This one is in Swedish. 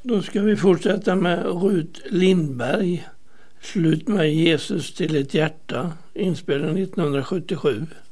Då ska vi fortsätta med Rut Lindberg. Slut med Jesus till ett hjärta, inspelad 1977.